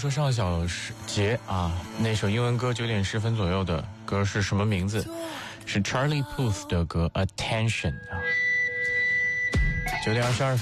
说上小节啊，那首英文歌9点10分左右的歌是什么名字？是 Charlie Puth 的歌 Attention 啊。9点22分。